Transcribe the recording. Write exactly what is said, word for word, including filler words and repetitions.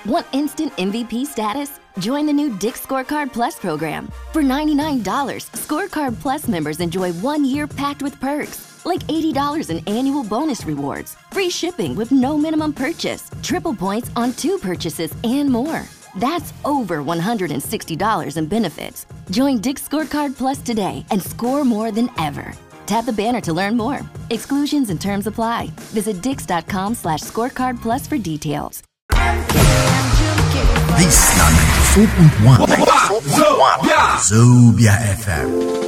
Want instant M V P status? Join the new Dick's Scorecard Plus program. For ninety-nine dollars, Scorecard Plus members enjoy one year packed with perks, like eighty dollars in annual bonus rewards, free shipping with no minimum purchase, triple points on two purchases, and more. That's over one hundred sixty dollars in benefits. Join Dick's Scorecard Plus today and score more than ever. Tap the banner to learn more. Exclusions and terms apply. Visit dix.com slash scorecard plus for details. This na ninety-four point one Zobia F M.